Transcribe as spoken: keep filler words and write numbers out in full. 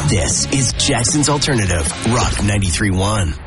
This is Jackson's Alternative, Rock ninety-three point one.